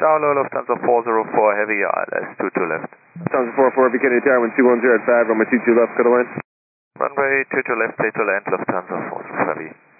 Down low, Lufthansa 404 Heavy, ILS 22 left. Lufthansa 44, beginning to Darwin 210 at 5, runway 22 left, cut away. Runway 22 left, clear to land, Lufthansa 404 Heavy.